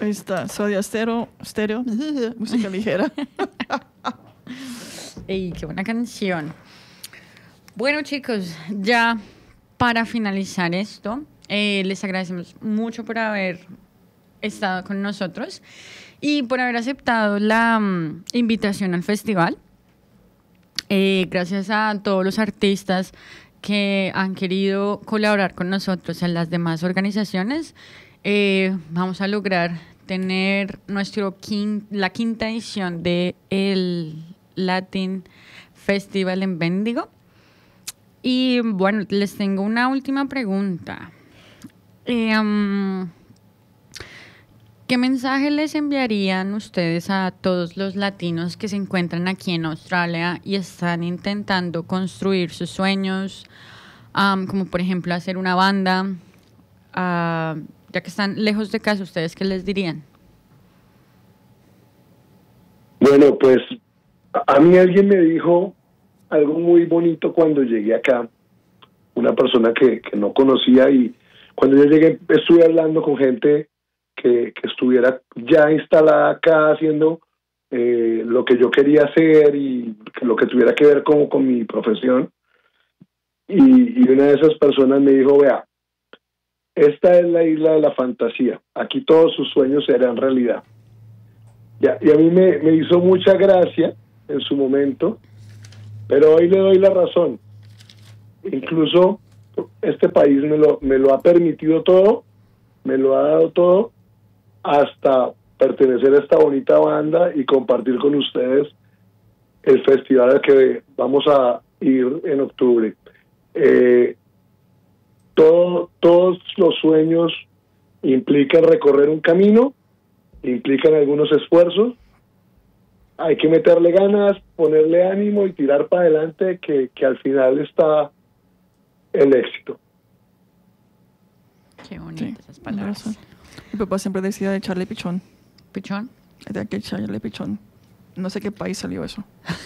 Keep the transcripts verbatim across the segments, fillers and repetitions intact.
Ahí está, Soda Stereo, stereo música ligera. ¡Ey, qué buena canción! Bueno, chicos, ya para finalizar esto, eh, les agradecemos mucho por haber estado con nosotros y por haber aceptado la um, invitación al festival. Eh, gracias a todos los artistas que han querido colaborar con nosotros en las demás organizaciones, eh, vamos a lograr tener nuestro quin- la quinta edición de el Latin Festival en Bendigo. Y bueno, les tengo una última pregunta. Eh, um, ¿Qué mensaje les enviarían ustedes a todos los latinos que se encuentran aquí en Australia y están intentando construir sus sueños, um, como por ejemplo hacer una banda, uh, ya que están lejos de casa, ustedes qué les dirían? Bueno, pues a mí alguien me dijo algo muy bonito cuando llegué acá, una persona que, que no conocía, y cuando yo llegué estuve hablando con gente que, que estuviera ya instalada acá haciendo eh, lo que yo quería hacer y que lo que tuviera que ver como con mi profesión, y, y una de esas personas me dijo, vea, esta es la isla de la fantasía, aquí todos sus sueños serán realidad. Ya, y a mí me, me hizo mucha gracia en su momento, pero hoy le doy la razón. Incluso este país me lo, me lo ha permitido todo, me lo ha dado todo, hasta pertenecer a esta bonita banda y compartir con ustedes el festival al que vamos a ir en octubre. Eh, todo, todos los sueños implican recorrer un camino, implican algunos esfuerzos, hay que meterle ganas, ponerle ánimo y tirar para adelante, que, que al final está el éxito. Qué bonitas Sí, esas palabras. Mi papá siempre decía de echarle pichón. ¿Pichón? De que echarle pichón. No sé qué país salió eso.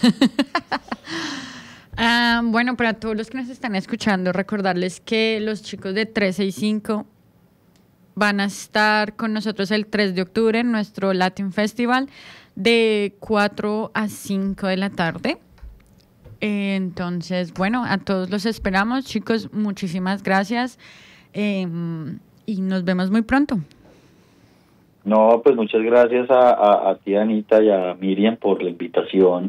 Ah, bueno, para todos los que nos están escuchando, recordarles que los chicos de tres seis cinco van a estar con nosotros el tres de octubre en nuestro Latin Festival de cuatro a cinco de la tarde. Eh, entonces, bueno, a todos los esperamos, chicos. Muchísimas gracias eh, y nos vemos muy pronto. No, pues muchas gracias a, a, a ti, Anita, y a Miriam por la invitación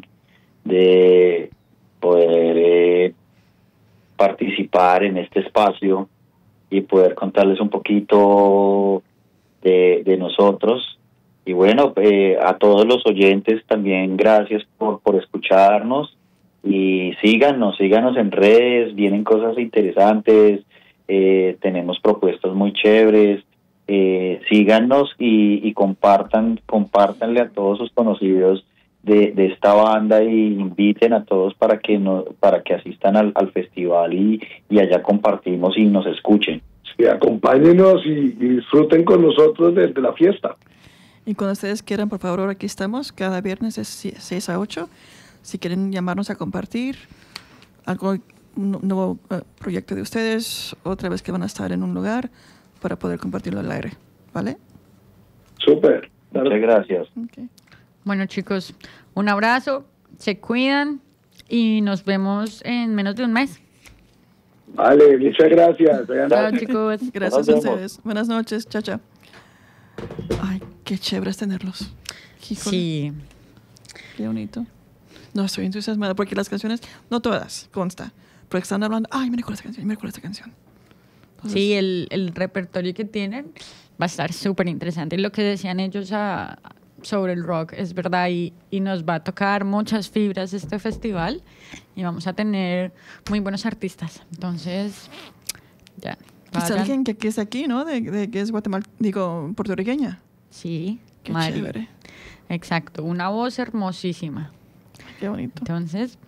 de poder eh, participar en este espacio y poder contarles un poquito de, de nosotros. Y bueno, eh, a todos los oyentes también gracias por, por escucharnos, y síganos, síganos en redes, vienen cosas interesantes, eh, tenemos propuestas muy chéveres, eh, síganos y, y compartan, compártanle a todos sus conocidos de, de esta banda, y inviten a todos para que no, para que asistan al, al festival y, y allá compartimos y nos escuchen. Sí, acompáñenos y, y disfruten con nosotros de, de la fiesta. Y cuando ustedes quieran, por favor, aquí estamos. Cada viernes es seis a ocho. Si quieren llamarnos a compartir algo, un nuevo uh, proyecto de ustedes, otra vez que van a estar en un lugar para poder compartirlo al aire. ¿Vale? Súper. Muchas gracias. Okay. Bueno, chicos, un abrazo, se cuidan y nos vemos en menos de un mes. Vale, muchas gracias. Chao, chicos. Gracias a ustedes. Buenas noches. Chao, chao. Ay, qué chévere es tenerlos. Híjole, Sí. qué bonito. No, estoy entusiasmada porque las canciones, no todas, consta, pero están hablando, ay, me recuerda esta canción, me recuerda esta canción. Entonces, Sí, el, el repertorio que tienen va a estar súper interesante. Lo que decían ellos a, sobre el rock es verdad, y, y nos va a tocar muchas fibras este festival y vamos a tener muy buenos artistas. Entonces, ya. quizá vayan. alguien que, que es aquí, ¿no? De, de que es Guatemala, digo, puertorriqueña. Sí, Qué Mari. chévere. Exacto, una voz hermosísima. Qué bonito. Entonces,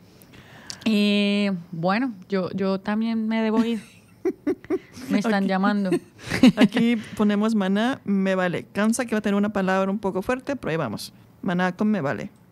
eh, bueno, yo, yo también me debo ir. Me están Aquí. llamando. Aquí ponemos Maná, me vale. Cansa que va a tener una palabra un poco fuerte, pero ahí vamos. Maná con me vale.